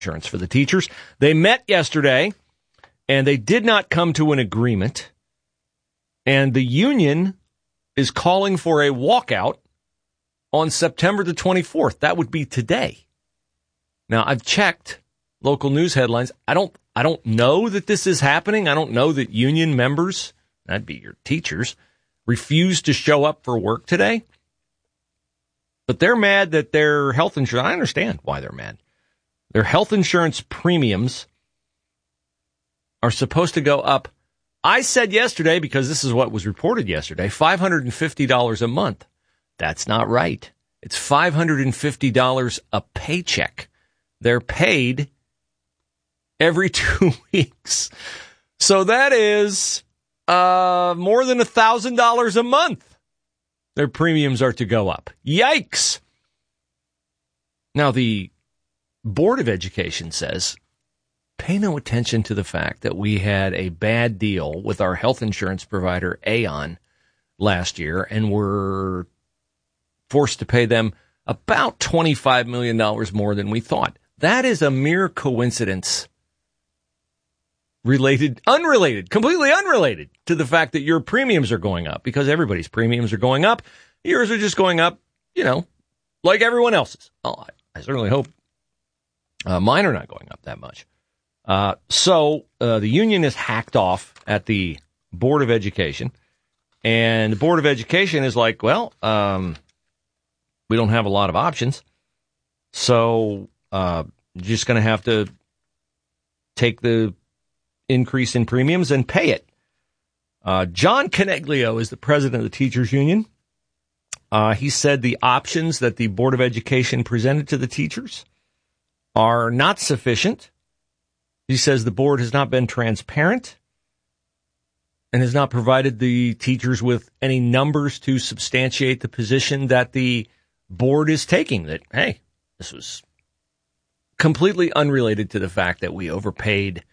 insurance for the teachers. They met yesterday, and they did not come to an agreement. And the union is calling for a walkout on September the 24th. That would be today. Now, I've checked local news headlines. I don't know that this is happening. I don't know that union members, that'd be your teachers, refuse to show up for work today. But they're mad that their health insurance, I understand why they're mad. Their health insurance premiums are supposed to go up. I said yesterday, because this is what was reported yesterday, $550 a month. That's not right. It's $550 a paycheck. They're paid every 2 weeks. So that is more than $1,000 a month. Their premiums are to go up. Yikes. Now, the Board of Education says, pay no attention to the fact that we had a bad deal with our health insurance provider, Aon, last year, and were forced to pay them about $25 million more than we thought. That is a mere coincidence, completely unrelated to the fact that your premiums are going up, because everybody's premiums are going up. Yours are just going up, like everyone else's. Oh, I certainly hope mine are not going up that much. So the union is hacked off at the Board of Education, and the Board of Education is like, well, we don't have a lot of options, so you're just going to have to take the increase in premiums and pay it. John Coniglio is the president of the teachers union. He said the options that the Board of Education presented to the teachers are not sufficient. He says the board has not been transparent and has not provided the teachers with any numbers to substantiate the position that the board is taking, that, hey, this was completely unrelated to the fact that we overpaid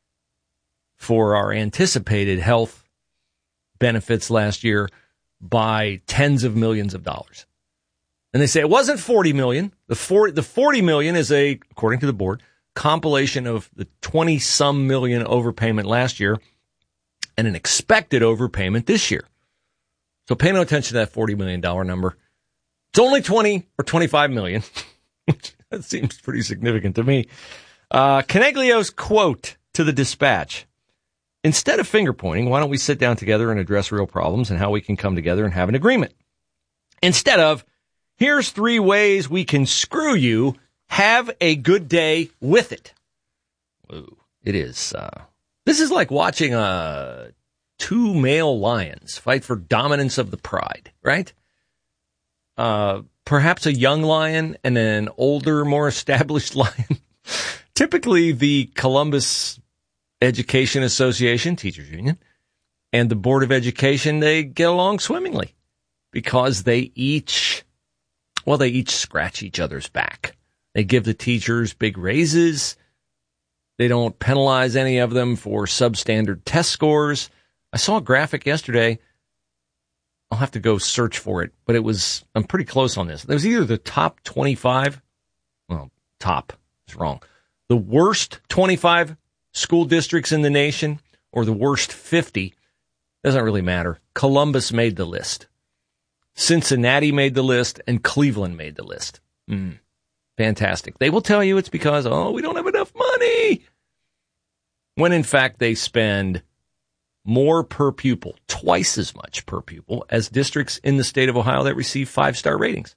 for our anticipated health benefits last year by tens of millions of dollars. And they say it wasn't $40 million. The $40 million is according to the board, compilation of the 20-some million overpayment last year and an expected overpayment this year. So pay no attention to that $40 million number. It's only 20 or 25 million, which that seems pretty significant to me. Coniglio's quote to the Dispatch: instead of finger pointing, why don't we sit down together and address real problems and how we can come together and have an agreement? Instead of, here's 3 ways we can screw you, have a good day with it. Ooh, it is. This is like watching 2 male lions fight for dominance of the pride, right? Perhaps a young lion and an older, more established lion. Typically, the Columbus Education Association, Teachers Union, and the Board of Education, they get along swimmingly because they each scratch each other's back. They give the teachers big raises. They don't penalize any of them for substandard test scores. I saw a graphic yesterday. I'll have to go search for it, but I'm pretty close on this. It was either the top 25, top is wrong, the worst 25 school districts in the nation or the worst 50. Doesn't really matter. Columbus made the list. Cincinnati made the list, and Cleveland made the list. Fantastic. They will tell you it's because, we don't have enough money. When in fact they spend more per pupil, twice as much per pupil as districts in the state of Ohio that receive 5-star ratings.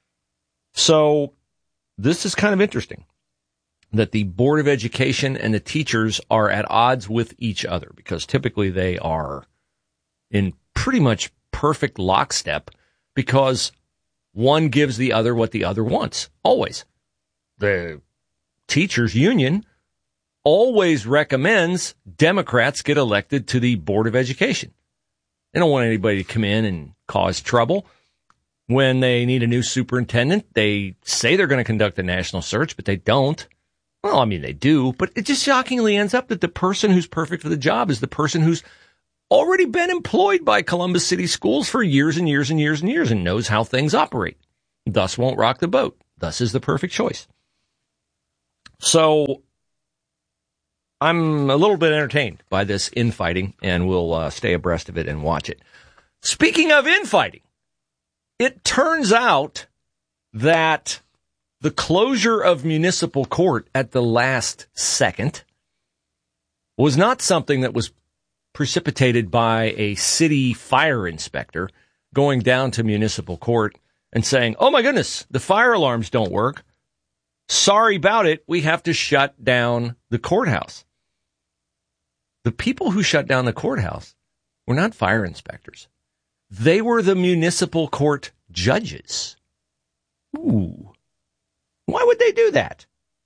So this is kind of interesting that the Board of Education and the teachers are at odds with each other, because typically they are in pretty much perfect lockstep because one gives the other what the other wants. Always. The teachers union always recommends Democrats get elected to the Board of Education. They don't want anybody to come in and cause trouble. When they need a new superintendent, they say they're going to conduct a national search, but they don't. Well, I mean, they do, but it just shockingly ends up that the person who's perfect for the job is the person who's already been employed by Columbus City Schools for years and years and years and years and knows how things operate. Thus won't rock the boat. Thus is the perfect choice. So I'm a little bit entertained by this infighting, and we'll stay abreast of it and watch it. Speaking of infighting, it turns out that the closure of municipal court at the last second was not something that was precipitated by a city fire inspector going down to municipal court and saying, oh my goodness, the fire alarms don't work. Sorry about it. We have to shut down the courthouse. The people who shut down the courthouse were not fire inspectors. They were the municipal court judges. Ooh. Why would they do that?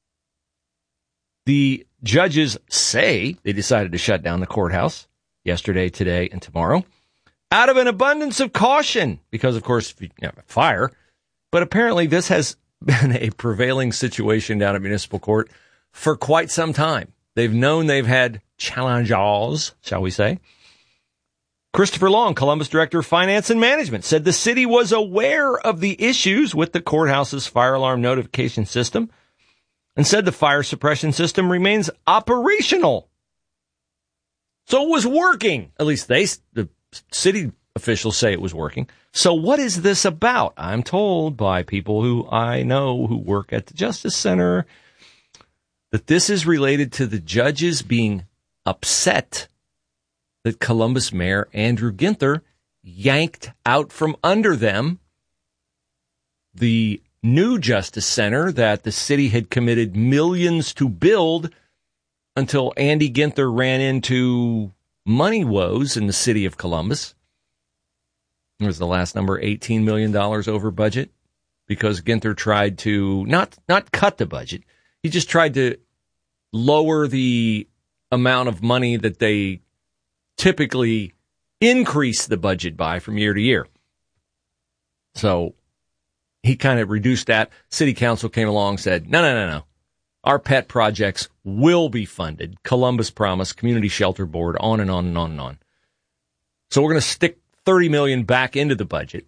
The judges say they decided to shut down the courthouse yesterday, today, and tomorrow out of an abundance of caution because, of course, you have a fire. But apparently this has been a prevailing situation down at municipal court for quite some time. They've known they've had challenges, shall we say. Christopher Long, Columbus Director of Finance and Management, said the city was aware of the issues with the courthouse's fire alarm notification system and said the fire suppression system remains operational. So it was working. At least the city officials say it was working. So what is this about? I'm told by people who I know who work at the Justice Center that this is related to the judges being upset that Columbus Mayor Andrew Ginther yanked out from under them the new Justice Center that the city had committed millions to build until Andy Ginther ran into money woes in the city of Columbus. It was the last number, $18 million over budget, because Ginther tried to not cut the budget. He just tried to lower the amount of money that they typically increase the budget by from year to year. So he kind of reduced that. City council came along and said, no. Our pet projects will be funded. Columbus Promise, Community Shelter Board, on and on and on and on. So we're going to stick $30 million back into the budget.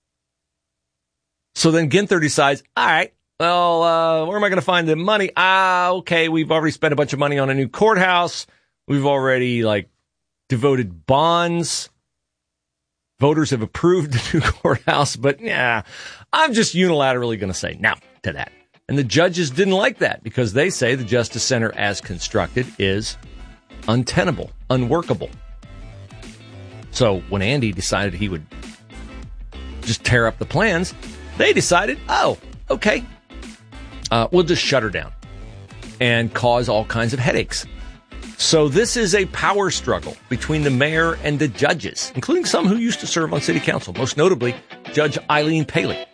So then Ginther decides, all right, well, where am I going to find the money? Okay, we've already spent a bunch of money on a new courthouse. We've already, devoted bonds. Voters have approved the new courthouse, but I'm just unilaterally going to say no to that. And the judges didn't like that because they say the Justice Center as constructed is untenable, unworkable. So when Andy decided he would just tear up the plans, they decided, okay, we'll just shut her down and cause all kinds of headaches. So this is a power struggle between the mayor and the judges, including some who used to serve on city council, most notably Judge Eileen Paley.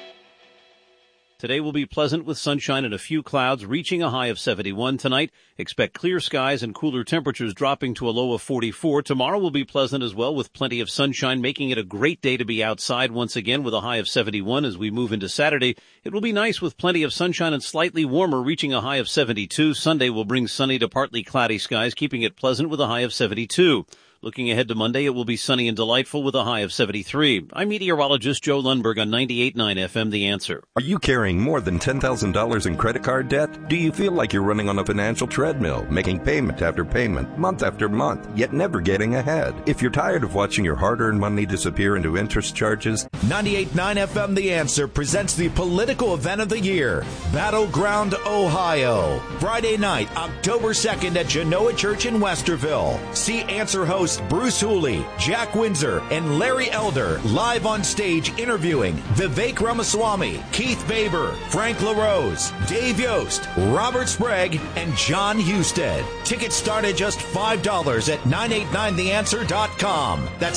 Today will be pleasant with sunshine and a few clouds, reaching a high of 71 tonight. Expect clear skies and cooler temperatures dropping to a low of 44. Tomorrow will be pleasant as well with plenty of sunshine, making it a great day to be outside once again with a high of 71 as we move into Saturday. It will be nice with plenty of sunshine and slightly warmer, reaching a high of 72. Sunday will bring sunny to partly cloudy skies, keeping it pleasant with a high of 72. Looking ahead to Monday, it will be sunny and delightful with a high of 73. I'm meteorologist Joe Lundberg on 98.9 FM, The Answer. Are you carrying more than $10,000 in credit card debt? Do you feel like you're running on a financial treadmill, making payment after payment, month after month, yet never getting ahead? If you're tired of watching your hard-earned money disappear into interest charges, 98.9 FM, The Answer presents the political event of the year, Battleground, Ohio. Friday night, October 2nd at Genoa Church in Westerville. See Answer host Bruce Hooley, Jack Windsor, and Larry Elder live on stage interviewing Vivek Ramaswamy, Keith Baber, Frank LaRose, Dave Yost, Robert Sprague, and John Husted. Tickets start at just $5 at 989theanswer.com. That's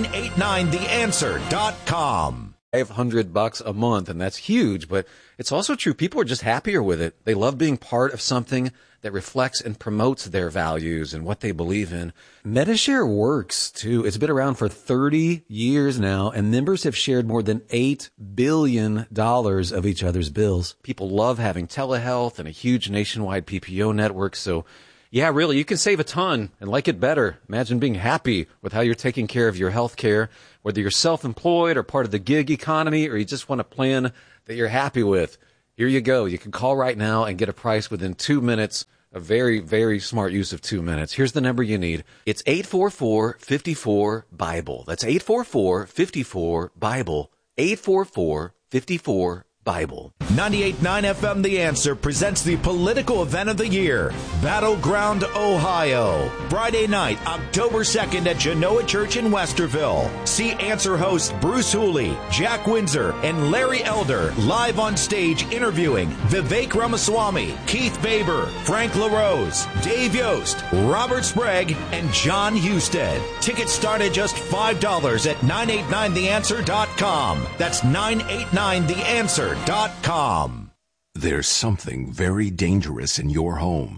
989theanswer.com. $500 a month, and that's huge, but it's also true. People are just happier with it. They love being part of something that reflects and promotes their values and what they believe in. Medi-Share works, too. It's been around for 30 years now, and members have shared more than $8 billion of each other's bills. People love having telehealth and a huge nationwide PPO network, so yeah, really, you can save a ton and like it better. Imagine being happy with how you're taking care of your health care, whether you're self-employed or part of the gig economy, or you just want a plan that you're happy with. Here you go. You can call right now and get a price within 2 minutes. A very, very smart use of 2 minutes. Here's the number you need. It's 844-54-BIBLE. That's 844-54-BIBLE. 844-54-BIBLE. 98.9 FM The Answer presents the political event of the year, Battleground, Ohio. Friday night, October 2nd at Genoa Church in Westerville. See Answer hosts Bruce Hooley, Jack Windsor, and Larry Elder live on stage interviewing Vivek Ramaswamy, Keith Baber, Frank LaRose, Dave Yost, Robert Sprague, and John Husted. Tickets start at just $5 at 989theanswer.com. That's 989theanswer.com. There's something very dangerous in your home.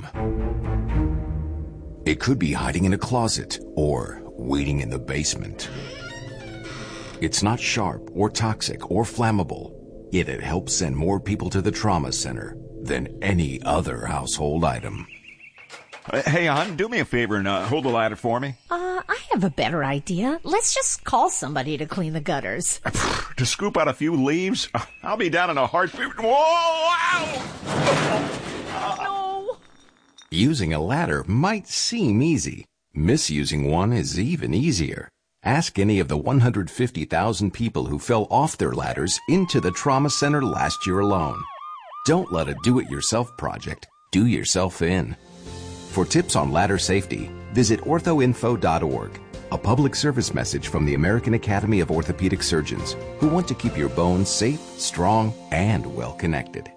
It could be hiding in a closet or waiting in the basement. It's not sharp or toxic or flammable, yet it helps send more people to the trauma center than any other household item. Hey, hon, do me a favor and hold the ladder for me. I have a better idea. Let's just call somebody to clean the gutters. To scoop out a few leaves? I'll be down in a heartbeat. Whoa! Ow! No. Using a ladder might seem easy. Misusing one is even easier. Ask any of the 150,000 people who fell off their ladders into the trauma center last year alone. Don't let a do-it-yourself project do yourself in. For tips on ladder safety, visit orthoinfo.org, a public service message from the American Academy of Orthopedic Surgeons, who want to keep your bones safe, strong, and well-connected.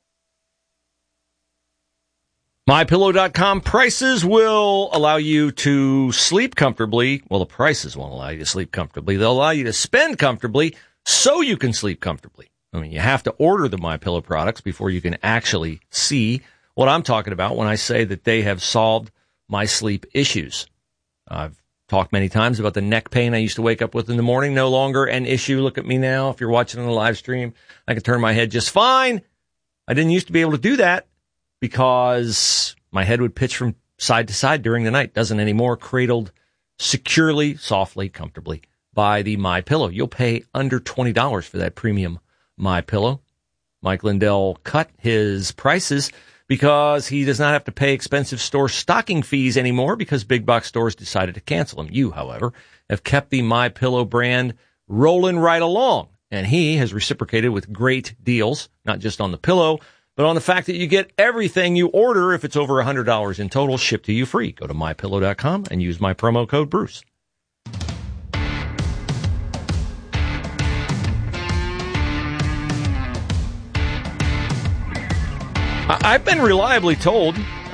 MyPillow.com prices will allow you to sleep comfortably. Well, the prices won't allow you to sleep comfortably. They'll allow you to spend comfortably so you can sleep comfortably. I mean, you have to order the MyPillow products before you can actually see what I'm talking about when I say that they have solved my sleep issues. I've talked many times about the neck pain I used to wake up with in the morning. No longer an issue. Look at me now. If you're watching on the live stream, I can turn my head just fine. I didn't used to be able to do that because my head would pitch from side to side during the night. Doesn't anymore. Cradled securely, softly, comfortably by the MyPillow. You'll pay under $20 for that premium MyPillow. Mike Lindell cut his prices because he does not have to pay expensive store stocking fees anymore because big box stores decided to cancel them. You, however, have kept the MyPillow brand rolling right along, and he has reciprocated with great deals, not just on the pillow, but on the fact that you get everything you order if it's over $100 in total shipped to you free. Go to MyPillow.com and use my promo code Bruce. I've been reliably told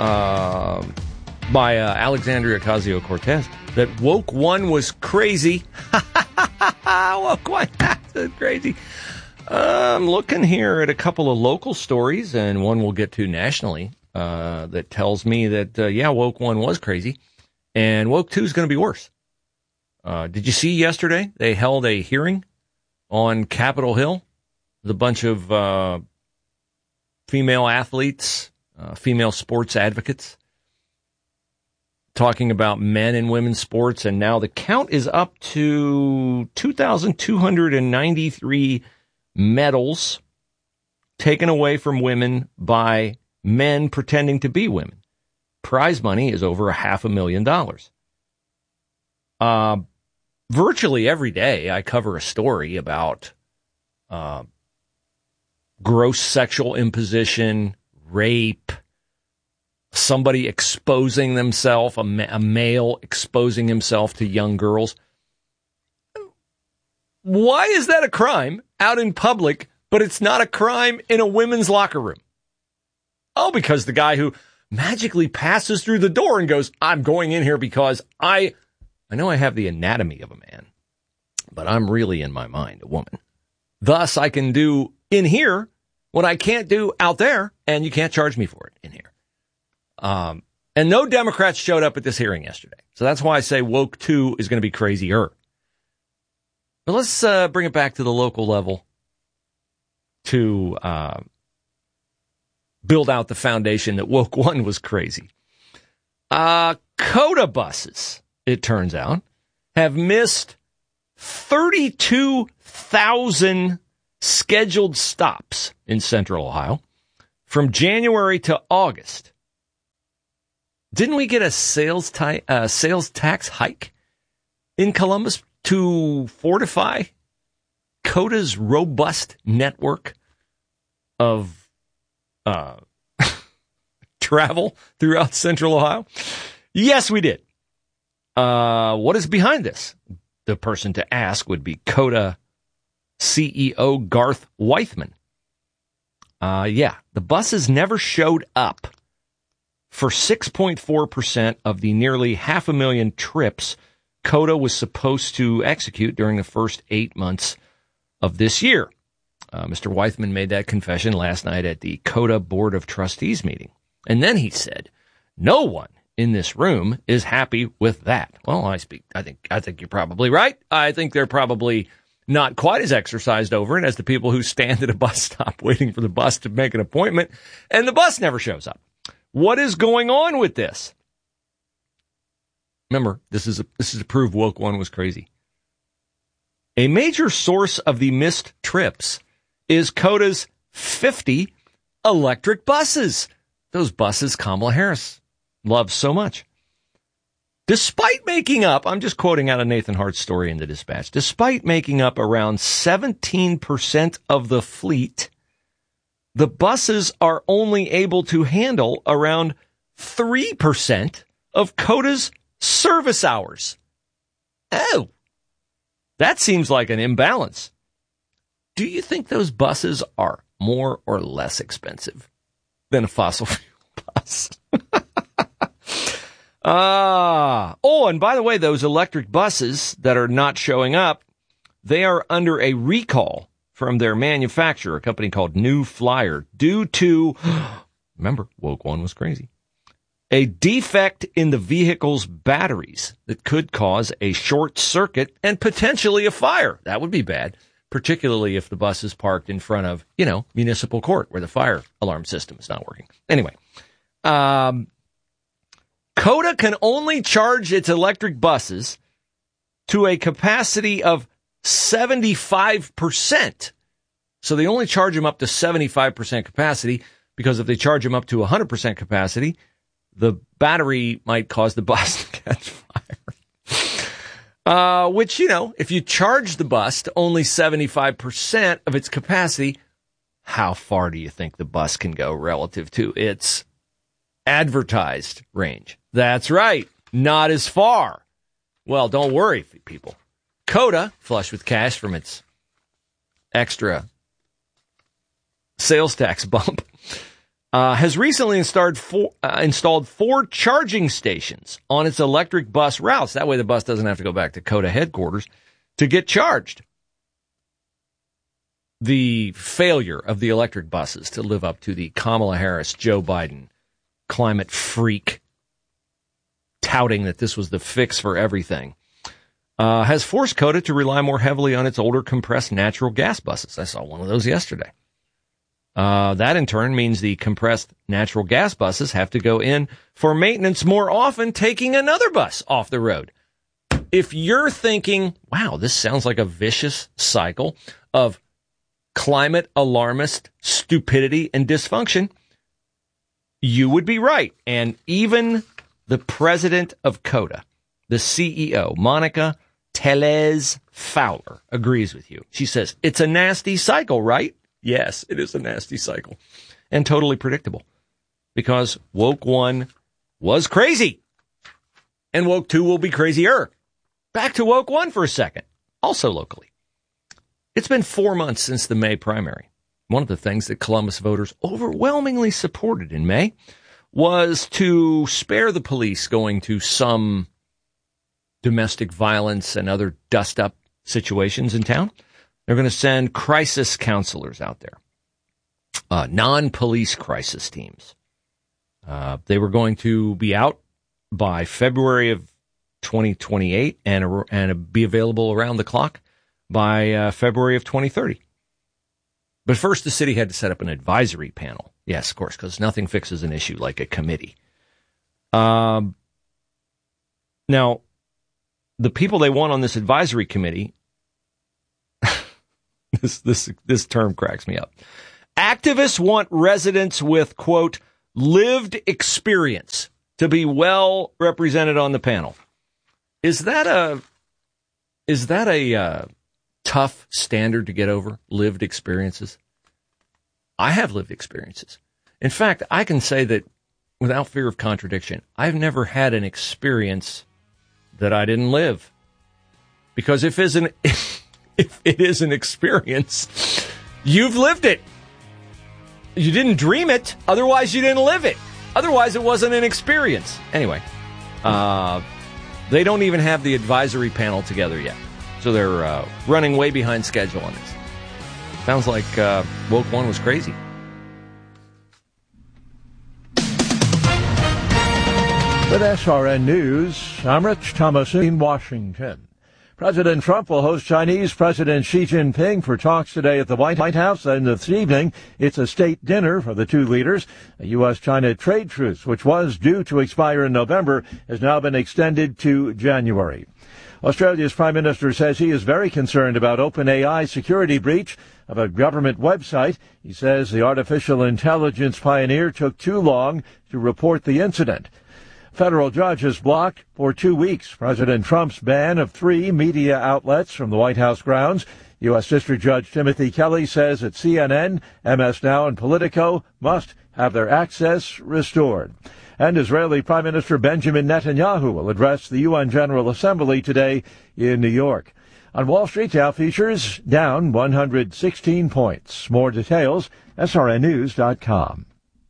by Alexandria Ocasio-Cortez that Woke One was crazy. Woke One was crazy. I'm looking here at a couple of local stories, and one we'll get to nationally, that tells me that, Woke One was crazy, and Woke Two is going to be worse. Did you see yesterday they held a hearing on Capitol Hill with a bunch of female athletes, female sports advocates, talking about men and women's sports, and now the count is up to 2,293 medals taken away from women by men pretending to be women. Prize money is over $500,000. Virtually every day I cover a story about gross sexual imposition, rape, somebody exposing themselves, a male exposing himself to young girls. Why is that a crime out in public, but it's not a crime in a women's locker room? Oh, because the guy who magically passes through the door and goes, I'm going in here because I know I have the anatomy of a man, but I'm really in my mind a woman. Thus, I can do in here what I can't do out there, and you can't charge me for it in here. And no Democrats showed up at this hearing yesterday. So that's why I say Woke 2 is going to be crazier. But let's bring it back to the local level to build out the foundation that Woke 1 was crazy. COTA buses, it turns out, have missed 32,000 scheduled stops in Central Ohio from January to August. Didn't we get a sales tax hike in Columbus to fortify COTA's robust network of travel throughout Central Ohio? Yes, we did. What is behind this? The person to ask would be COTA CEO Garth Weithman. The buses never showed up for 6.4% of the nearly 500,000 trips COTA was supposed to execute during the first 8 months of this year. Mr. Weithman made that confession last night at the COTA Board of Trustees meeting. And then he said, no one in this room is happy with that. Well, I think you're probably right. I think they're probably not quite as exercised over it as the people who stand at a bus stop waiting for the bus to make an appointment, and the bus never shows up. What is going on with this? Remember, this is to prove Woke One was crazy. A major source of the missed trips is COTA's 50 electric buses. Those buses Kamala Harris loves so much. Despite making up, I'm just quoting out of Nathan Hart's story in the Dispatch, despite making up around 17% of the fleet, the buses are only able to handle around 3% of COTA's service hours. Oh, that seems like an imbalance. Do you think those buses are more or less expensive than a fossil fuel bus? And by the way, those electric buses that are not showing up, they are under a recall from their manufacturer, a company called New Flyer, due to, remember, Woke One was crazy, a defect in the vehicle's batteries that could cause a short circuit and potentially a fire. That would be bad, particularly if the bus is parked in front of, municipal court where the fire alarm system is not working. Anyway, COTA can only charge its electric buses to a capacity of 75%. So they only charge them up to 75% capacity, because if they charge them up to 100% capacity, the battery might cause the bus to catch fire. Which, if you charge the bus to only 75% of its capacity, how far do you think the bus can go relative to its advertised range? That's right. Not as far. Well, don't worry, people. COTA, flush with cash from its extra sales tax bump, has recently installed 4 charging stations on its electric bus routes. That way the bus doesn't have to go back to COTA headquarters to get charged. The failure of the electric buses to live up to the Kamala Harris, Joe Biden, climate freak touting that this was the fix for everything, has forced COTA to rely more heavily on its older compressed natural gas buses. I saw one of those yesterday. That in turn means the compressed natural gas buses have to go in for maintenance more often, taking another bus off the road. If you're thinking, wow, this sounds like a vicious cycle of climate alarmist stupidity and dysfunction, you would be right. And even the president of COTA, the CEO, Monica Tellez Fowler, agrees with you. She says, it's a nasty cycle, right? Yes, it is a nasty cycle and totally predictable, because Woke One was crazy and Woke Two will be crazier. Back to Woke One for a second, also locally. It's been 4 months since the May primary. One of the things that Columbus voters overwhelmingly supported in May was to spare the police going to some domestic violence and other dust-up situations in town. They're going to send crisis counselors out there, non-police crisis teams. They were going to be out by February of 2028 and be available around the clock by February of 2030. But first, the city had to set up an advisory panel. Yes, of course, because nothing fixes an issue like a committee. Now, the people they want on this advisory committee, This term cracks me up. Activists want residents with, quote, lived experience to be well represented on the panel. Is that a tough standard to get over? Lived experiences? I have lived experiences. In fact, I can say that without fear of contradiction, I've never had an experience that I didn't live. Because if it is an experience, you've lived it. You didn't dream it. Otherwise, you didn't live it. Otherwise, it wasn't an experience. Anyway, they don't even have the advisory panel together yet. So they're running way behind schedule on this. Sounds like Woke One was crazy. With SRN News, I'm Rich Thomas in Washington. President Trump will host Chinese President Xi Jinping for talks today at the White House. And this evening, it's a state dinner for the two leaders. A U.S.-China trade truce, which was due to expire in November, has now been extended to January. Australia's Prime Minister says he is very concerned about OpenAI's security breach of a government website. He says the artificial intelligence pioneer took too long to report the incident. Federal judge has blocked for 2 weeks President Trump's ban of 3 media outlets from the White House grounds. U.S. District Judge Timothy Kelly says that CNN, MS Now, and Politico must have their access restored. And Israeli Prime Minister Benjamin Netanyahu will address the UN General Assembly today in New York. On Wall Street, Dow futures down 116 points. More details, srnnews.com.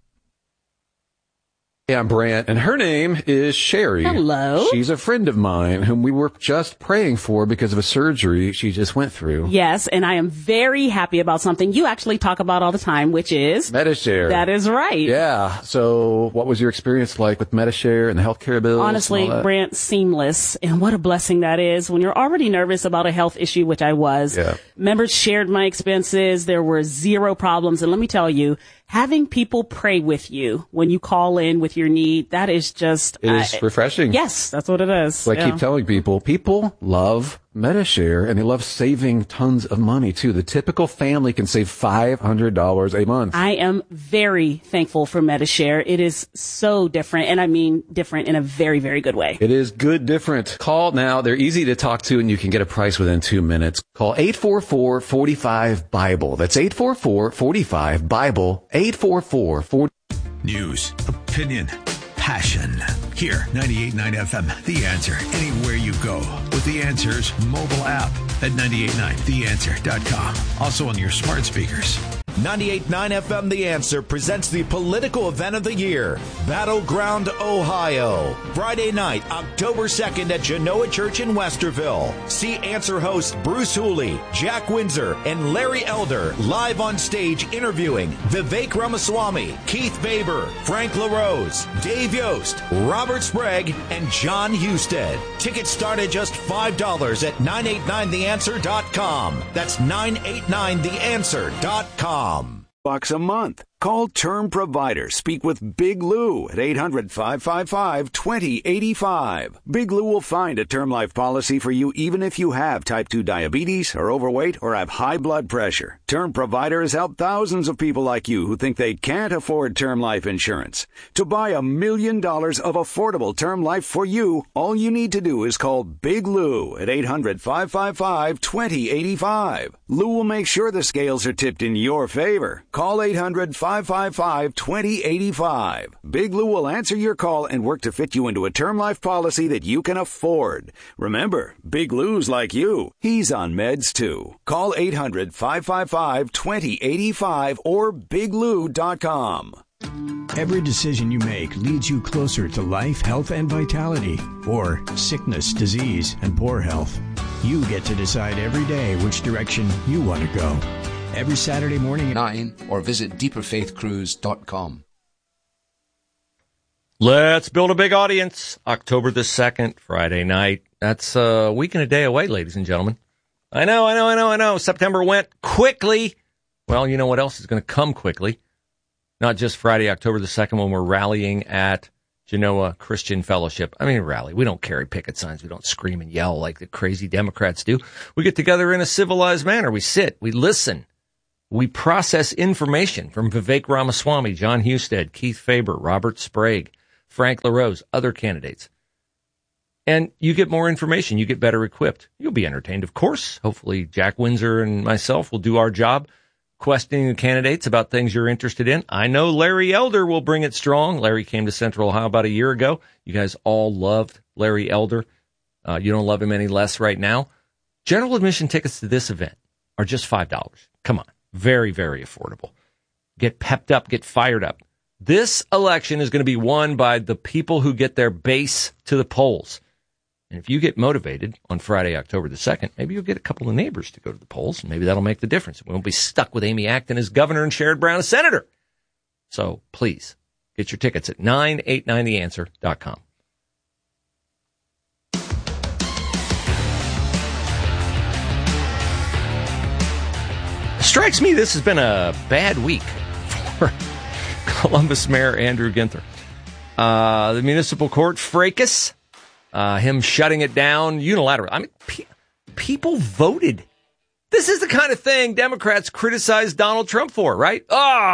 Hey, I'm Brant, and her name is Sherry. Hello. She's a friend of mine whom we were just praying for because of a surgery she just went through. Yes, and I am very happy about something you actually talk about all the time, which is Medi-Share. That is right. Yeah. So what was your experience like with Medi-Share and the healthcare bills? Honestly, Brant, seamless. And what a blessing that is when you're already nervous about a health issue, which I was. Yeah. Members shared my expenses. There were 0 problems. And let me tell you, having people pray with you when you call in with your need, that is just... It is refreshing. Yes, that's what it is. So I keep telling people love Medi-Share, and they love saving tons of money, too. The typical family can save $500 a month. I am very thankful for Medi-Share. It is so different, and I mean different in a very, very good way. It is good different. Call now. They're easy to talk to, and you can get a price within 2 minutes. Call 844-45-BIBLE. That's 844-45-BIBLE. 844-40. News, opinion, passion. Here, 98.9 FM, The Answer. Anywhere you go with The Answer's mobile app at 98.9theanswer.com. Also on your smart speakers. 98.9 FM The Answer presents the political event of the year, Battleground, Ohio. Friday night, October 2nd at Genoa Church in Westerville. See Answer hosts Bruce Hooley, Jack Windsor, and Larry Elder live on stage interviewing Vivek Ramaswamy, Keith Baber, Frank LaRose, Dave Yost, Robert Sprague, and John Husted. Tickets start at just $5 at 989theanswer.com. That's 989theanswer.com. $8 a month. Call Term Provider. Speak with Big Lou at 800-555-2085. Big Lou will find a term life policy for you even if you have type 2 diabetes, are overweight, or have high blood pressure. Term Provider has helped thousands of people like you who think they can't afford term life insurance. To buy $1 million of affordable term life for you, all you need to do is call Big Lou at 800-555-2085. Lou will make sure the scales are tipped in your favor. Call 800-555-2085. Big Lou will answer your call and work to fit you into a term life policy that you can afford. Remember, Big Lou's like you. He's on meds too. Call 800-555-2085 or biglou.com. Every decision you make leads you closer to life, health, and vitality, or sickness, disease, and poor health. You get to decide every day which direction you want to go. Every Saturday morning at 9 or visit deeperfaithcruise.com. Let's build a big audience. October the 2nd, Friday night. That's a week and a day away, ladies and gentlemen. I know. September went quickly. Well, you know what else is going to come quickly? Not just Friday, October the 2nd, when we're rallying at Genoa Christian Fellowship. I mean, rally. We don't carry picket signs. We don't scream and yell like the crazy Democrats do. We get together in a civilized manner. We sit. We listen. We process information from Vivek Ramaswamy, John Husted, Keith Faber, Robert Sprague, Frank LaRose, other candidates. And you get more information. You get better equipped. You'll be entertained, of course. Hopefully Jack Windsor and myself will do our job questioning the candidates about things you're interested in. I know Larry Elder will bring it strong. Larry came to Central Ohio about a year ago. You guys all loved Larry Elder. You don't love him any less right now. General admission tickets to this event are just $5. Come on. Very, very affordable. Get pepped up. Get fired up. This election is going to be won by the people who get their base to the polls. And if you get motivated on Friday, October the 2nd, maybe you'll get a couple of neighbors to go to the polls, and maybe that'll make the difference. We won't be stuck with Amy Acton as governor and Sherrod Brown as senator. So please get your tickets at 989theanswer.com. Strikes me this has been a bad week for Columbus Mayor Andrew Ginther. The municipal court fracas. Him shutting it down unilaterally. I mean, people voted. This is the kind of thing Democrats criticize Donald Trump for, right?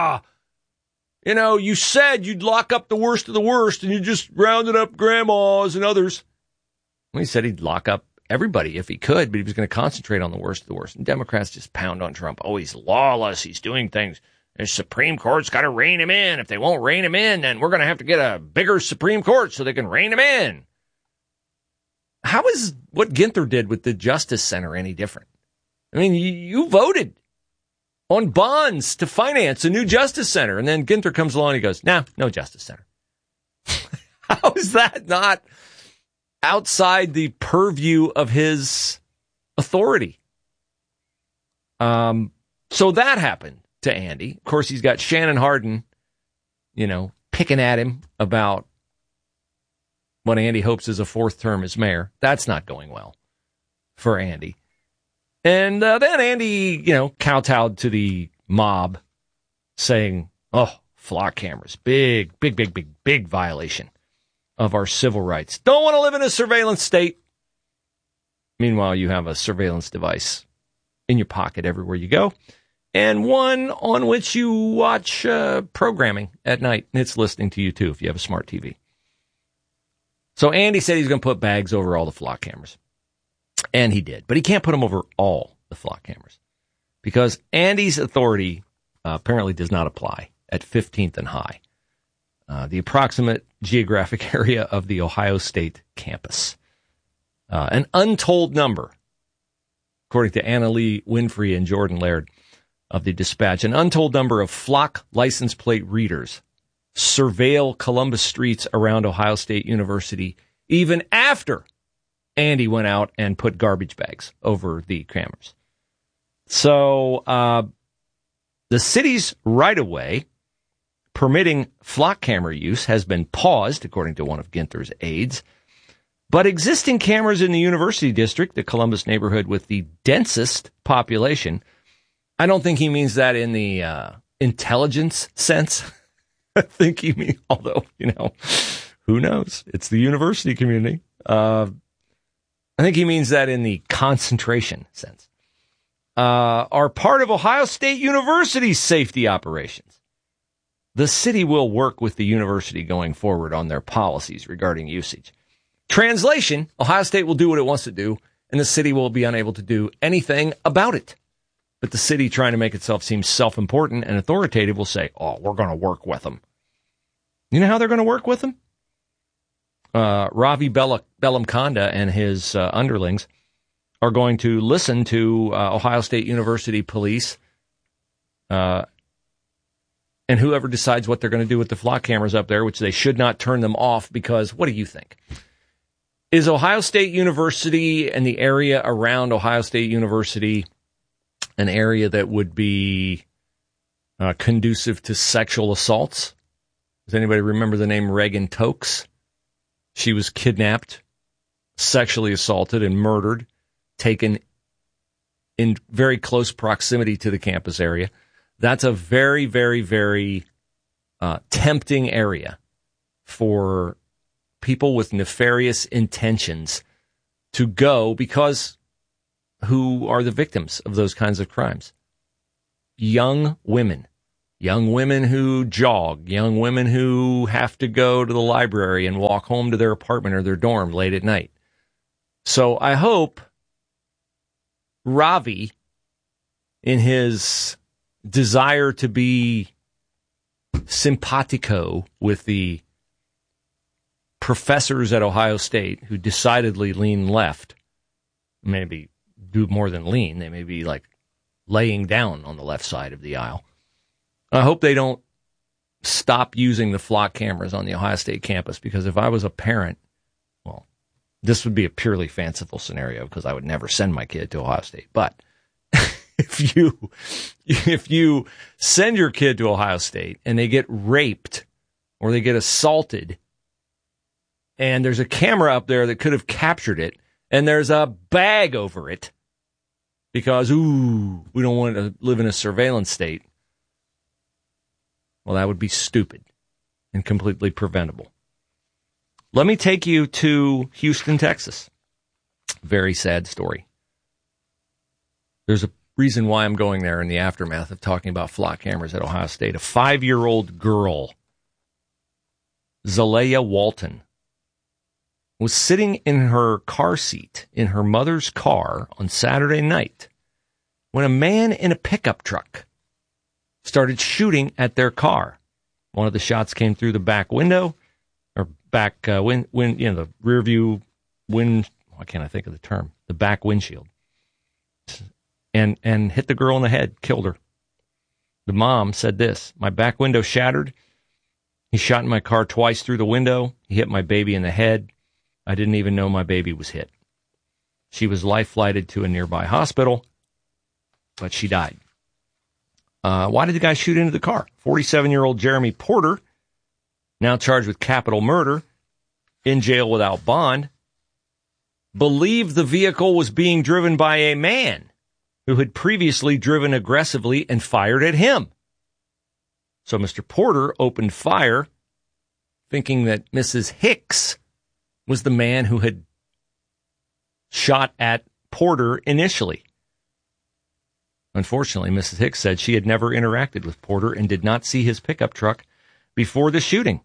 You said you'd lock up the worst of the worst, and you just rounded up grandmas and others. Well, he said he'd lock up everybody if he could, but he was going to concentrate on the worst of the worst. And Democrats just pound on Trump. Oh, he's lawless. He's doing things. The Supreme Court's got to rein him in. If they won't rein him in, then we're going to have to get a bigger Supreme Court so they can rein him in. How is what Ginther did with the Justice Center any different? I mean, you voted on bonds to finance a new Justice Center, and then Ginther comes along and he goes, no Justice Center. How is that not outside the purview of his authority? So that happened to Andy. Of course, he's got Shannon Hardin, picking at him about what Andy hopes is a fourth term as mayor. That's not going well for Andy. And then Andy, kowtowed to the mob saying, flock cameras, big violation of our civil rights. Don't want to live in a surveillance state. Meanwhile, you have a surveillance device in your pocket everywhere you go, and one on which you watch programming at night. It's listening to you, too, if you have a smart TV. So Andy said he's going to put bags over all the flock cameras. And he did. But he can't put them over all the flock cameras because Andy's authority apparently does not apply at 15th and High, the approximate geographic area of the Ohio State campus. An untold number, according to Anna Lee Winfrey and Jordan Laird of the Dispatch, an untold number of flock license plate readers surveil Columbus streets around Ohio State University even after Andy went out and put garbage bags over the cameras. So the city's right-of-way permitting flock camera use has been paused, according to one of Ginther's aides. But existing cameras in the University District, the Columbus neighborhood with the densest population, I don't think he means that in the intelligence sense. I think he means, although, who knows? It's the university community. I think he means that in the concentration sense. Are part of Ohio State University's safety operations. The city will work with the university going forward on their policies regarding usage. Translation, Ohio State will do what it wants to do, and the city will be unable to do anything about it. But the city, trying to make itself seem self-important and authoritative, will say, we're going to work with them. You know how they're going to work with them? Ravi Bellamkonda and his underlings are going to listen to Ohio State University police and whoever decides what they're going to do with the flock cameras up there, which they should not turn them off because, what do you think? Is Ohio State University and the area around Ohio State University an area that would be conducive to sexual assaults? Does anybody remember the name Reagan Tokes? She was kidnapped, sexually assaulted, and murdered, taken in very close proximity to the campus area. That's a very, very, very tempting area for people with nefarious intentions to go because who are the victims of those kinds of crimes? Young women who jog, young women who have to go to the library and walk home to their apartment or their dorm late at night. So I hope Ravi, in his desire to be simpatico with the professors at Ohio State who decidedly lean left, maybe do more than lean, they may be like laying down on the left side of the aisle. I hope they don't stop using the flock cameras on the Ohio State campus, because if I was a parent, well, this would be a purely fanciful scenario because I would never send my kid to Ohio State. But if you send your kid to Ohio State and they get raped or they get assaulted and there's a camera up there that could have captured it and there's a bag over it because, we don't want to live in a surveillance state, well, that would be stupid and completely preventable. Let me take you to Houston, Texas. Very sad story. There's a reason why I'm going there in the aftermath of talking about flock cameras at Ohio State. A 5-year-old girl, Zalea Walton, was sitting in her car seat in her mother's car on Saturday night when a man in a pickup truck started shooting at their car. One of the shots came through the back window, or back the rear view wind. Why can't I think of the term? The back windshield, and hit the girl in the head, killed her. The mom said this: "My back window shattered. He shot in my car twice through the window. He hit my baby in the head. I didn't even know my baby was hit." She was life-flighted to a nearby hospital, but she died. Why did the guy shoot into the car? 47-year-old Jeremy Porter, now charged with capital murder, in jail without bond, believed the vehicle was being driven by a man who had previously driven aggressively and fired at him. So Mr. Porter opened fire, thinking that Mrs. Hicks was the man who had shot at Porter initially. Unfortunately, Mrs. Hicks said she had never interacted with Porter and did not see his pickup truck before the shooting.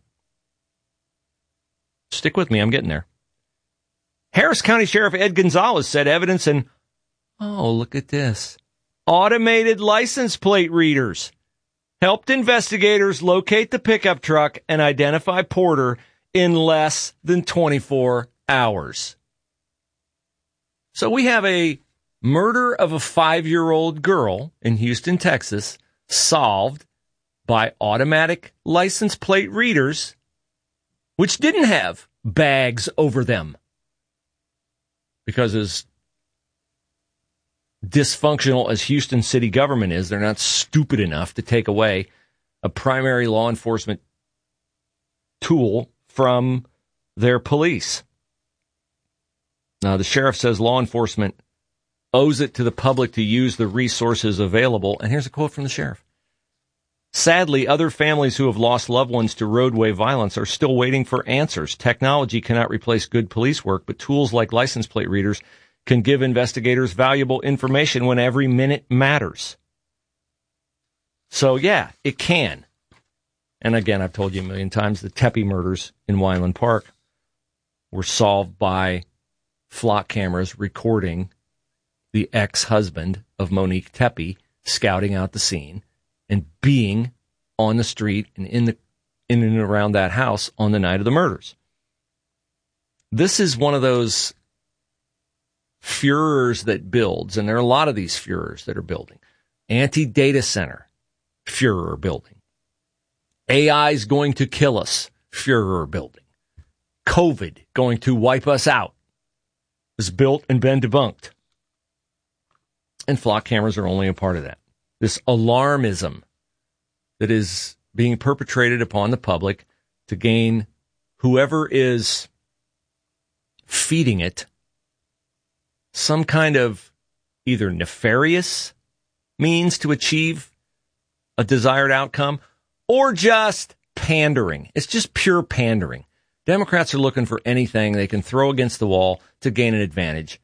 Stick with me, I'm getting there. Harris County Sheriff Ed Gonzalez said evidence in, look at this, automated license plate readers helped investigators locate the pickup truck and identify Porter in less than 24 hours. So we have a murder of a 5-year-old girl in Houston, Texas, solved by automatic license plate readers, which didn't have bags over them. Because as dysfunctional as Houston city government is, they're not stupid enough to take away a primary law enforcement tool from their police. Now, the sheriff says law enforcement owes it to the public to use the resources available. And here's a quote from the sheriff. Sadly, other families who have lost loved ones to roadway violence are still waiting for answers. Technology cannot replace good police work, but tools like license plate readers can give investigators valuable information when every minute matters. So, yeah, it can. And again, I've told you a million times, the Tepe murders in Wineland Park were solved by flock cameras recording the ex-husband of Monique Tepe scouting out the scene and being on the street and in and around that house on the night of the murders. This is one of those furors that builds, and there are a lot of these furors that are building. Anti-data center furor building. AI is going to kill us furor building. COVID going to wipe us out is built and been debunked. And flock cameras are only a part of that. This alarmism that is being perpetrated upon the public to gain whoever is feeding it some kind of either nefarious means to achieve a desired outcome or just pandering. It's just pure pandering. Democrats are looking for anything they can throw against the wall to gain an advantage.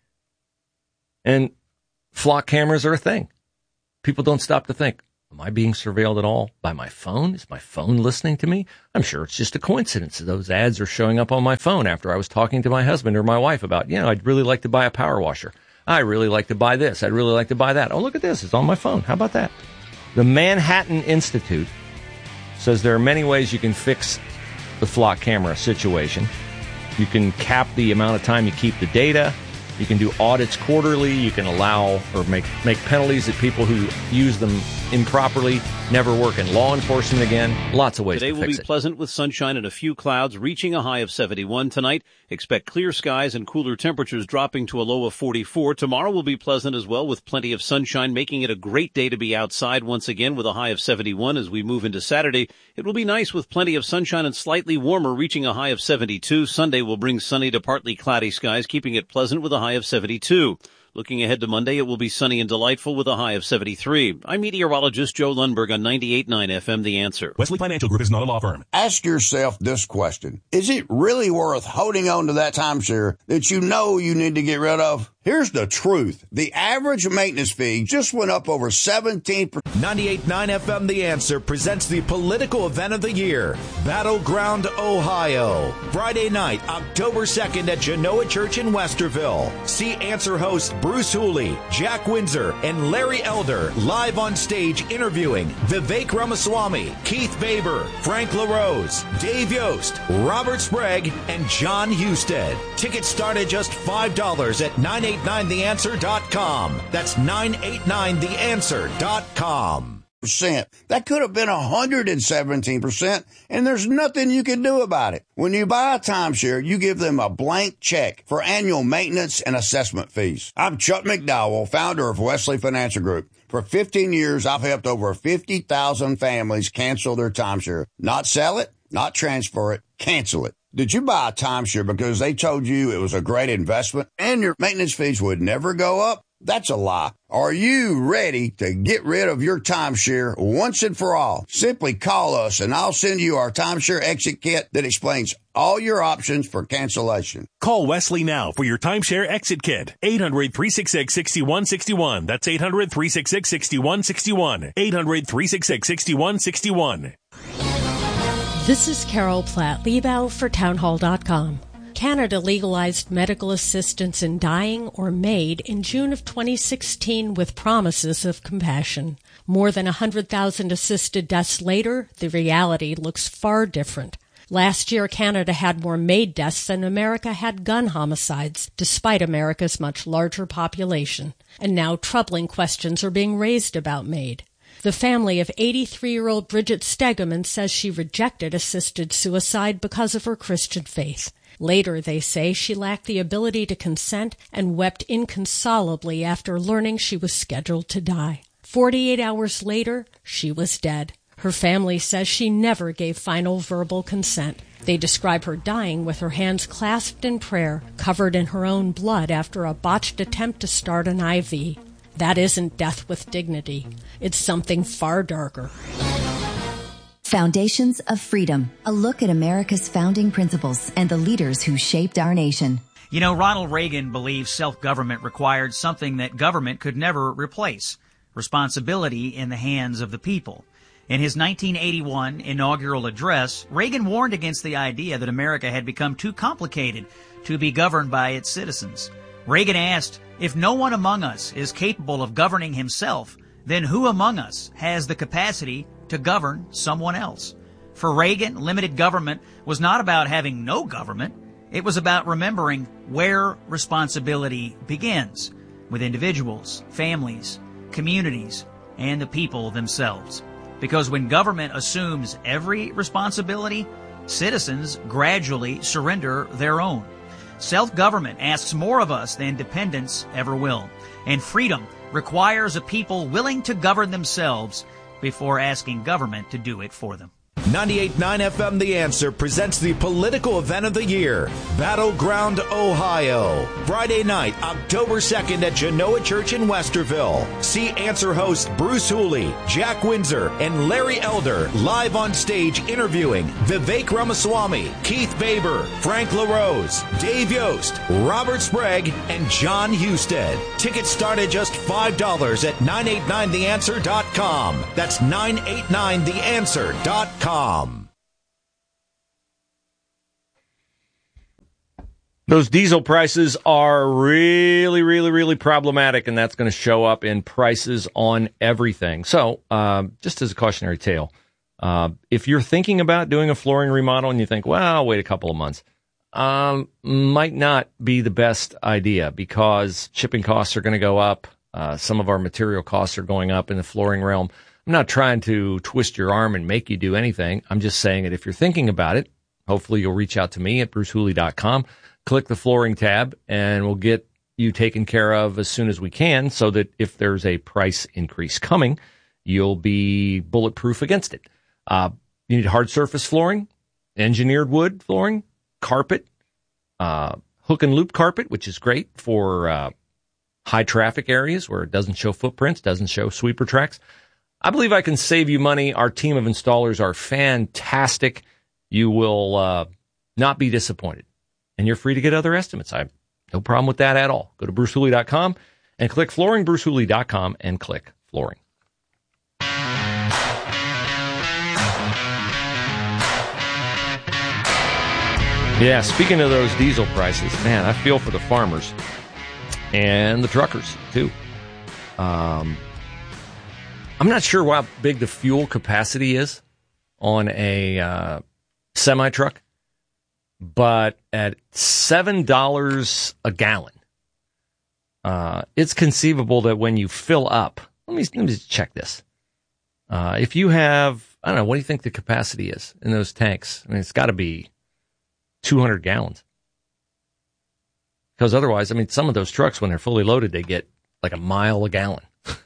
And flock cameras are a thing. People don't stop to think, am I being surveilled at all by my phone? Is my phone listening to me? I'm sure it's just a coincidence that those ads are showing up on my phone after I was talking to my husband or my wife about, I'd really like to buy a power washer. I really like to buy this. I'd really like to buy that. Oh, look at this. It's on my phone. How about that? The Manhattan Institute says there are many ways you can fix the flock camera situation. You can cap the amount of time you keep the data. You can do audits quarterly. You can allow or make penalties at people who use them improperly, never work in law enforcement again. Lots of ways to fix it. Today will be pleasant with sunshine and a few clouds, reaching a high of 71 tonight. Expect clear skies and cooler temperatures dropping to a low of 44. Tomorrow will be pleasant as well with plenty of sunshine, making it a great day to be outside once again with a high of 71 as we move into Saturday. It will be nice with plenty of sunshine and slightly warmer, reaching a high of 72. Sunday will bring sunny to partly cloudy skies, keeping it pleasant with a high of 72. Looking ahead to Monday, it will be sunny and delightful with a high of 73. I'm meteorologist Joe Lundberg on 98.9 FM, The Answer. Wesley Financial Group is not a law firm. Ask yourself this question. Is it really worth holding on to that timeshare that you know you need to get rid of? Here's the truth. The average maintenance fee just went up over 17%. 98.9 FM The Answer presents the political event of the year, Battleground, Ohio. Friday night, October 2nd at Genoa Church in Westerville. See Answer hosts Bruce Hooley, Jack Windsor, and Larry Elder live on stage interviewing Vivek Ramaswamy, Keith Baber, Frank LaRose, Dave Yost, Robert Sprague, and John Husted. Tickets start at just $5 at 989theanswer.com. That's 989theanswer.com. That could have been 117%, and there's nothing you can do about it. When you buy a timeshare, you give them a blank check for annual maintenance and assessment fees. I'm Chuck McDowell, founder of Wesley Financial Group. For 15 years, I've helped over 50,000 families cancel their timeshare. Not sell it, not transfer it, cancel it. Did you buy a timeshare because they told you it was a great investment and your maintenance fees would never go up? That's a lie. Are you ready to get rid of your timeshare once and for all? Simply call us and I'll send you our timeshare exit kit that explains all your options for cancellation. Call Wesley now for your timeshare exit kit. 800-366-6161. That's 800-366-6161. 800-366-6161. This is Carol Platt, Liebau for townhall.com. Canada legalized medical assistance in dying or MAID in June of 2016 with promises of compassion. More than 100,000 assisted deaths later, the reality looks far different. Last year, Canada had more MAID deaths than America had gun homicides, despite America's much larger population. And now troubling questions are being raised about MAID. The family of 83-year-old Bridget Stegeman says she rejected assisted suicide because of her Christian faith. Later, they say, she lacked the ability to consent and wept inconsolably after learning she was scheduled to die. 48 hours later, she was dead. Her family says she never gave final verbal consent. They describe her dying with her hands clasped in prayer, covered in her own blood after a botched attempt to start an IV. That isn't death with dignity. It's something far darker. Foundations of Freedom, a look at America's founding principles and the leaders who shaped our nation. You know, Ronald Reagan believed self-government required something that government could never replace: responsibility in the hands of the people. In his 1981 inaugural address, Reagan warned against the idea that America had become too complicated to be governed by its citizens. Reagan asked, if no one among us is capable of governing himself, then who among us has the capacity to govern someone else? For Reagan, limited government was not about having no government. It was about remembering where responsibility begins, with individuals, families, communities, and the people themselves. Because when government assumes every responsibility, citizens gradually surrender their own. Self-government asks more of us than dependence ever will. And freedom requires a people willing to govern themselves before asking government to do it for them. 98.9 FM The Answer presents the political event of the year, Battleground, Ohio. Friday night, October 2nd at Genoa Church in Westerville. See Answer hosts Bruce Hooley, Jack Windsor, and Larry Elder live on stage interviewing Vivek Ramaswamy, Keith Baber, Frank LaRose, Dave Yost, Robert Sprague, and John Husted. Tickets start at just $5 at 989theanswer.com. That's 989theanswer.com. Those diesel prices are really, really, really problematic, and that's going to show up in prices on everything. So, just as a cautionary tale, if you're thinking about doing a flooring remodel and you think, well, I'll wait a couple of months, might not be the best idea because shipping costs are going to go up. Some of our material costs are going up in the flooring realm. I'm not trying to twist your arm and make you do anything. I'm just saying that if you're thinking about it, hopefully you'll reach out to me at brucehooley.com, click the flooring tab, and we'll get you taken care of as soon as we can so that if there's a price increase coming, you'll be bulletproof against it. You need hard surface flooring, engineered wood flooring, carpet, hook and loop carpet, which is great for high traffic areas where it doesn't show footprints, doesn't show sweeper tracks. I believe I can save you money. Our team of installers are fantastic. You will not be disappointed. And you're free to get other estimates. I have no problem with that at all. Go to brucehooley.com and click flooring, brucehooley.com and click flooring. Yeah, speaking of those diesel prices, man, I feel for the farmers and the truckers, too. I'm not sure how big the fuel capacity is on a semi-truck, but at $7 a gallon, it's conceivable that when you fill up, let me just check this. If you have, I don't know, what do you think the capacity is in those tanks? I mean, it's got to be 200 gallons. Because otherwise, I mean, some of those trucks, when they're fully loaded, they get like a mile a gallon.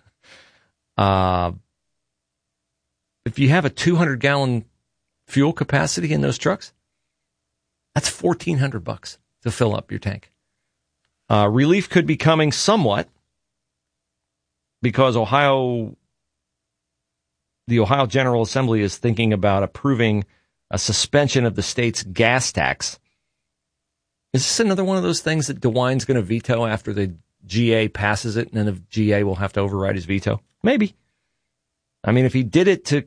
If you have a 200-gallon fuel capacity in those trucks, that's $1,400 to fill up your tank. Relief could be coming somewhat because the Ohio General Assembly is thinking about approving a suspension of the state's gas tax. Is this another one of those things that DeWine's going to veto after the GA passes it, and then the GA will have to override his veto? Maybe. I mean, if he did it to,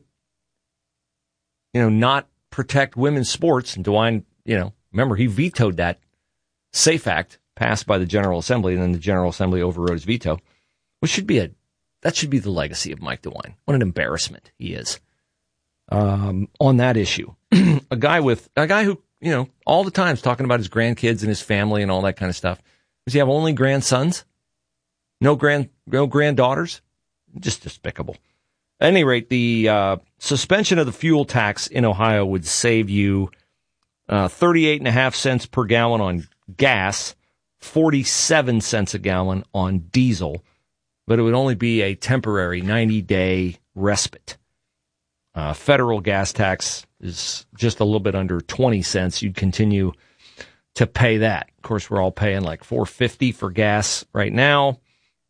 not protect women's sports, and DeWine, remember, he vetoed that SAFE Act passed by the General Assembly, and then the General Assembly overrode his veto, which should be the legacy of Mike DeWine. What an embarrassment he is on that issue. a guy who, all the time is talking about his grandkids and his family and all that kind of stuff. Does he have only grandsons? No granddaughters? Just despicable. At any rate, the suspension of the fuel tax in Ohio would save you 38.5 cents per gallon on gas, 47 cents a gallon on diesel, but it would only be a temporary 90-day respite. Federal gas tax is just a little bit under 20 cents. You'd continue to pay that. Of course, we're all paying like $4.50 for gas right now.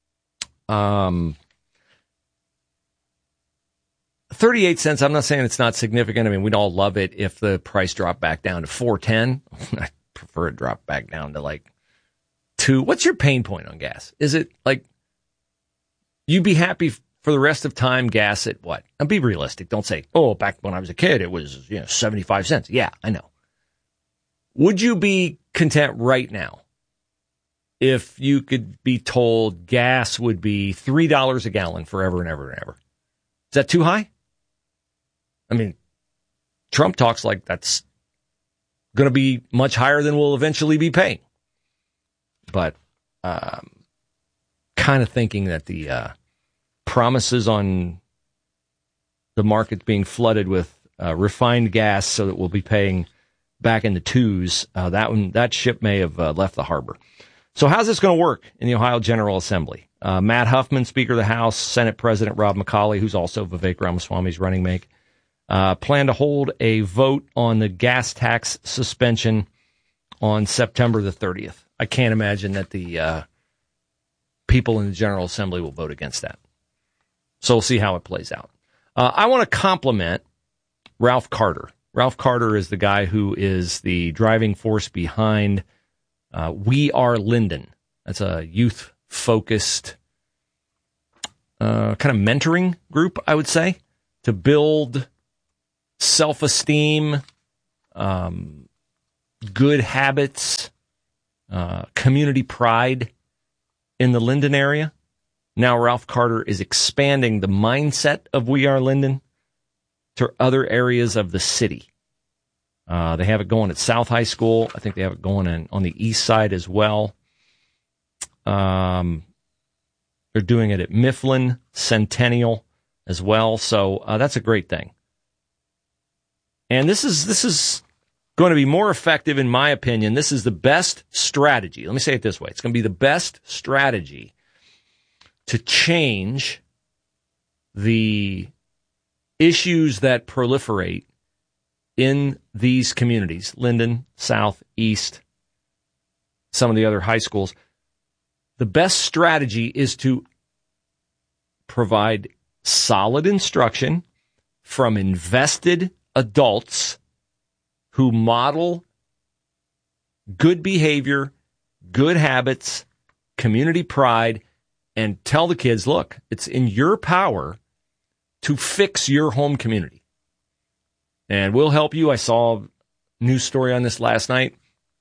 38 cents, I'm not saying it's not significant. I mean, we'd all love it if the price dropped back down to $4.10. I prefer it drop back down to like $2. What's your pain point on gas? Is it like you'd be happy for the rest of time gas at what? Now be realistic. Don't say, back when I was a kid, it was 75 cents. Yeah, I know. Would you be content right now if you could be told gas would be $3 a gallon forever and ever and ever? Is that too high? I mean, Trump talks like that's going to be much higher than we'll eventually be paying. But kind of thinking that the promises on the market being flooded with refined gas so that we'll be paying back in the twos, that ship may have left the harbor. So how's this going to work in the Ohio General Assembly? Matt Huffman, Speaker of the House, Senate President Rob McCauley, who's also Vivek Ramaswamy's running mate, plan to hold a vote on the gas tax suspension on September the 30th. I can't imagine that the people in the General Assembly will vote against that. So we'll see how it plays out. I want to compliment Ralph Carter. Ralph Carter is the guy who is the driving force behind We Are Linden. That's a youth-focused kind of mentoring group, I would say, to build self-esteem, good habits, community pride in the Linden area. Now Ralph Carter is expanding the mindset of We Are Linden to other areas of the city. They have it going at South High School. I think they have it going on the east side as well. They're doing it at Mifflin, Centennial as well. So that's a great thing. And this is going to be more effective, in my opinion. This is the best strategy. Let me say it this way. It's going to be the best strategy to change the issues that proliferate in these communities, Linden, South, East, some of the other high schools. The best strategy is to provide solid instruction from invested adults who model good behavior, good habits, community pride, and tell the kids, look, it's in your power to fix your home community. And we'll help you. I saw a news story on this last night.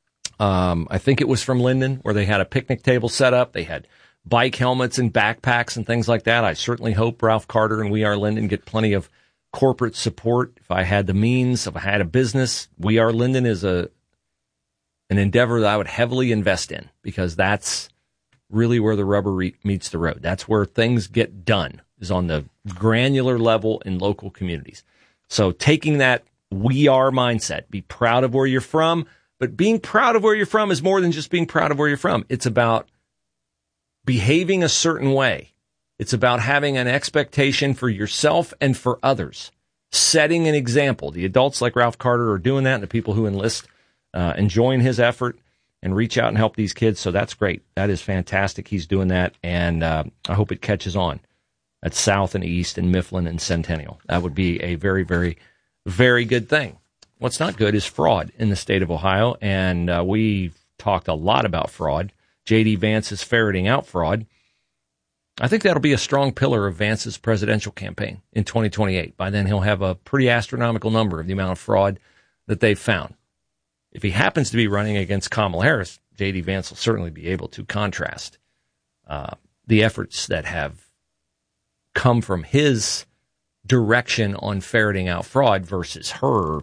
I think it was from Linden, where they had a picnic table set up. They had bike helmets and backpacks and things like that. I certainly hope Ralph Carter and We Are Linden get plenty of corporate support. If I had the means, if I had a business, We Are Linden is an endeavor that I would heavily invest in, because that's really where the rubber meets the road. That's where things get done, is on the granular level in local communities. So taking that we are mindset, be proud of where you're from, but being proud of where you're from is more than just being proud of where you're from. It's about behaving a certain way. It's about having an expectation for yourself and for others, setting an example. The adults like Ralph Carter are doing that, and the people who enlist and join his effort and reach out and help these kids. So that's great. That is fantastic. He's doing that, and I hope it catches on at South and East and Mifflin and Centennial. That would be a very, very, very good thing. What's not good is fraud in the state of Ohio, and we've talked a lot about fraud. J.D. Vance is ferreting out fraud. I think that'll be a strong pillar of Vance's presidential campaign in 2028. By then, he'll have a pretty astronomical number of the amount of fraud that they've found. If he happens to be running against Kamala Harris, J.D. Vance will certainly be able to contrast the efforts that have come from his direction on ferreting out fraud versus her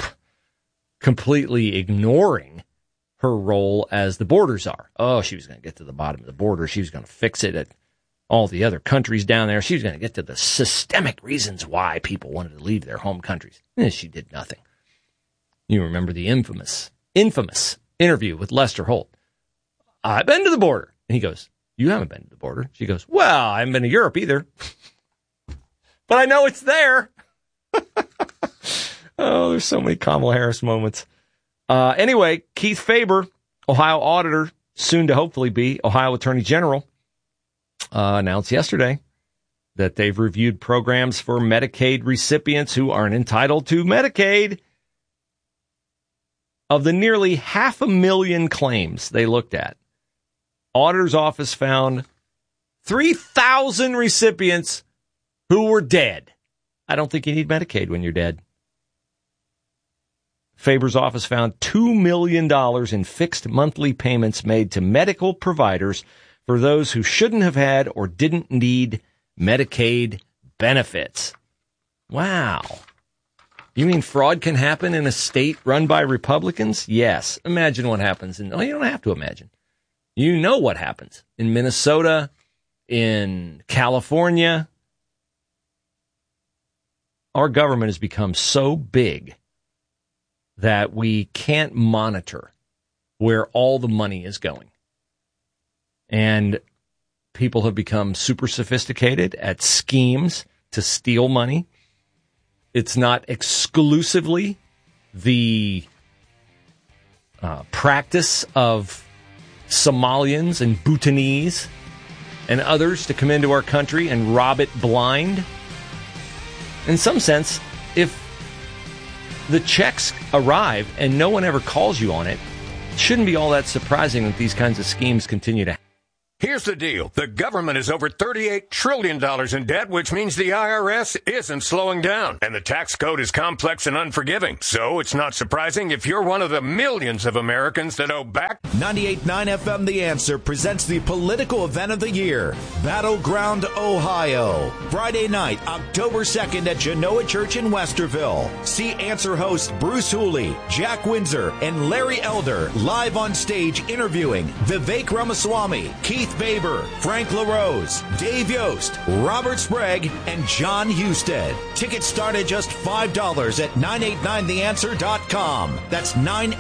completely ignoring her role as the border czar. Oh, she was going to get to the bottom of the border. She was going to fix it at all the other countries down there. She was going to get to the systemic reasons why people wanted to leave their home countries. And she did nothing. You remember the infamous interview with Lester Holt. I've been to the border. And he goes, you haven't been to the border. She goes, well, I haven't been to Europe either. But I know it's there. Oh, there's so many Kamala Harris moments. Anyway, Keith Faber, Ohio auditor, soon to hopefully be Ohio Attorney General, announced yesterday that they've reviewed programs for Medicaid recipients who aren't entitled to Medicaid. Of the nearly 500,000 claims they looked at, auditor's office found 3,000 recipients who were dead. I don't think you need Medicaid when you're dead. Faber's office found $2 million in fixed monthly payments made to medical providers for those who shouldn't have had or didn't need Medicaid benefits. Wow. You mean fraud can happen in a state run by Republicans? Yes. Imagine what happens. You don't have to imagine. You know what happens in Minnesota, in California. Our government has become so big that we can't monitor where all the money is going. And people have become super sophisticated at schemes to steal money. it's not exclusively the practice of Somalians and Bhutanese and others to come into our country and rob it blind. In some sense, if the checks arrive and no one ever calls you on it, it shouldn't be all that surprising that these kinds of schemes continue to happen. Here's the deal. The government is over $38 trillion in debt, which means the IRS isn't slowing down. And the tax code is complex and unforgiving. So it's not surprising if you're one of the millions of Americans that owe back. 98.9 FM The Answer presents the political event of the year, Battleground, Ohio. Friday night, October 2nd at Genoa Church in Westerville. See Answer host Bruce Hooley, Jack Windsor, and Larry Elder live on stage interviewing Vivek Ramaswamy, Keith Baber, Frank LaRose, Dave Yost, Robert Sprague, and John Husted. Tickets start at just $5 at 989theanswer.com. That's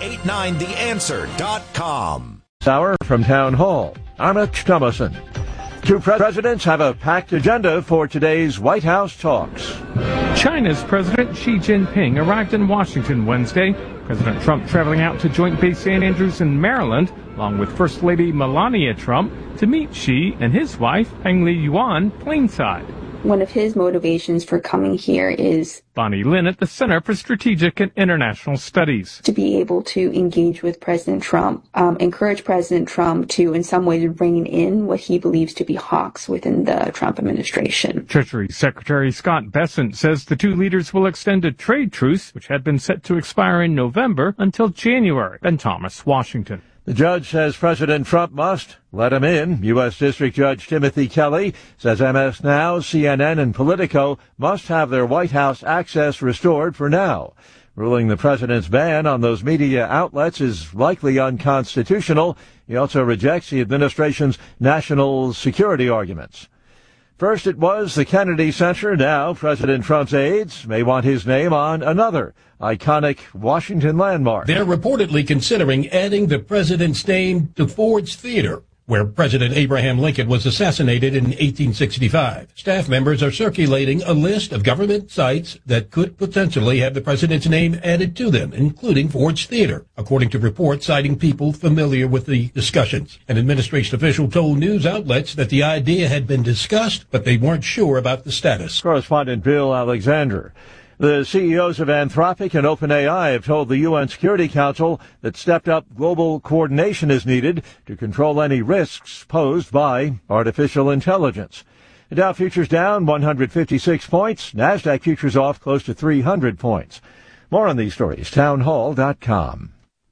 989theanswer.com. Hour from Town Hall. I'm Rich Thomason. Two presidents have a packed agenda for today's White House talks. China's President Xi Jinping arrived in Washington Wednesday. President Trump traveling out to Joint Base St. Andrews in Maryland, along with First Lady Melania Trump, to meet Xi and his wife, Peng Liyuan, Plainside. One of his motivations for coming here is Bonnie Lin at the Center for Strategic and International Studies. To be able to engage with President Trump, encourage President Trump to, in some ways, rein in what he believes to be hawks within the Trump administration. Treasury Secretary Scott Bessent says the two leaders will extend a trade truce, which had been set to expire in November, until January. Ben Thomas, Washington. The judge says President Trump must let him in. U.S. District Judge Timothy Kelly says MS Now, CNN, and Politico must have their White House access restored for now, ruling the president's ban on those media outlets is likely unconstitutional. He also rejects the administration's national security arguments. First it was the Kennedy Center. Now President Trump's aides may want his name on another iconic Washington landmark. They're reportedly considering adding the president's name to Ford's Theater, where President Abraham Lincoln was assassinated in 1865. Staff members are circulating a list of government sites that could potentially have the president's name added to them, including Ford's Theater, according to reports citing people familiar with the discussions. An administration official told news outlets that the idea had been discussed, but they weren't sure about the status. Correspondent Bill Alexander. The CEOs of Anthropic and OpenAI have told the UN Security Council that stepped-up global coordination is needed to control any risks posed by artificial intelligence. The Dow futures down 156 points. NASDAQ futures off close to 300 points. More on these stories, townhall.com.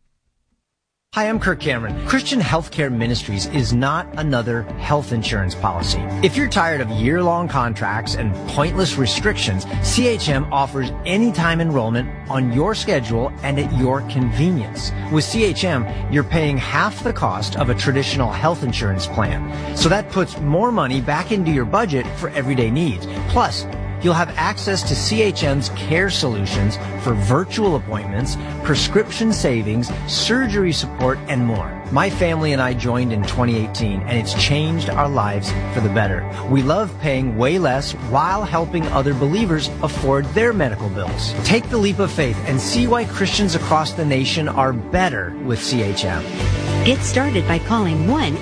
Hi, I'm Kirk Cameron. Christian Healthcare Ministries is not another health insurance policy. If you're tired of year-long contracts and pointless restrictions, CHM offers anytime enrollment on your schedule and at your convenience. With CHM, you're paying half the cost of a traditional health insurance plan. So that puts more money back into your budget for everyday needs. Plus, you'll have access to CHM's care solutions for virtual appointments, prescription savings, surgery support, and more. My family and I joined in 2018, and it's changed our lives for the better. We love paying way less while helping other believers afford their medical bills. Take the leap of faith and see why Christians across the nation are better with CHM. Get started by calling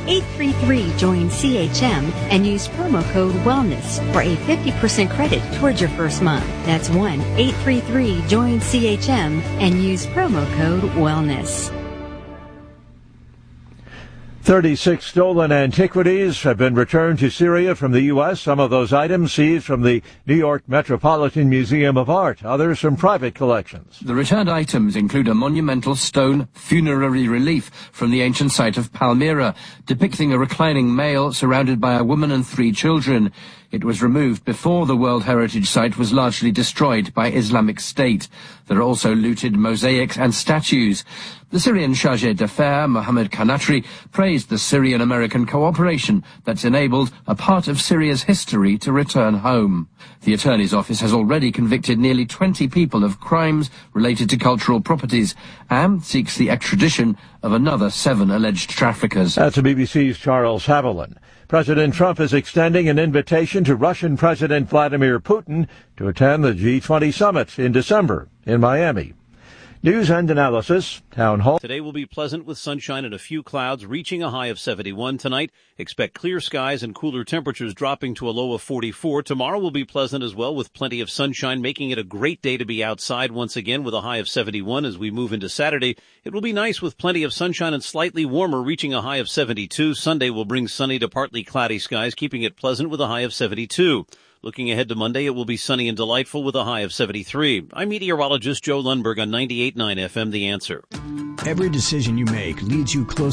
1-833-JOIN-CHM and use promo code WELLNESS for a 50% credit towards your first month. That's 1-833-JOIN-CHM and use promo code WELLNESS. 36 stolen antiquities have been returned to Syria from the U.S. Some of those items seized from the New York Metropolitan Museum of Art, others from private collections. The returned items include a monumental stone funerary relief from the ancient site of Palmyra, depicting a reclining male surrounded by a woman and 3 children. It was removed before the World Heritage Site was largely destroyed by Islamic State. There are also looted mosaics and statues. The Syrian Chargé d'Affaires, Mohammed Kanatri, praised the Syrian-American cooperation that's enabled a part of Syria's history to return home. The Attorney's Office has already convicted nearly 20 people of crimes related to cultural properties and seeks the extradition of another 7 alleged traffickers. That's the BBC's Charles Haviland. President Trump is extending an invitation to Russian President Vladimir Putin to attend the G20 summit in December in Miami. News and analysis, Town Hall. Today will be pleasant with sunshine and a few clouds, reaching a high of 71 tonight. Expect clear skies and cooler temperatures dropping to a low of 44. Tomorrow will be pleasant as well with plenty of sunshine, making it a great day to be outside once again with a high of 71 as we move into Saturday. It will be nice with plenty of sunshine and slightly warmer, reaching a high of 72. Sunday will bring sunny to partly cloudy skies, keeping it pleasant with a high of 72. Looking ahead to Monday, it will be sunny and delightful with a high of 73. I'm meteorologist Joe Lundberg on 98.9 FM, The Answer. Every decision you make leads you closer